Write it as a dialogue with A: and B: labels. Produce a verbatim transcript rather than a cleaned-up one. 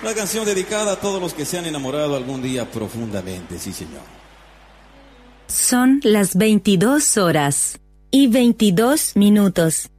A: Una canción dedicada a todos los que se han enamorado algún día profundamente, sí señor.
B: Son las veintidós horas y veintidós minutos.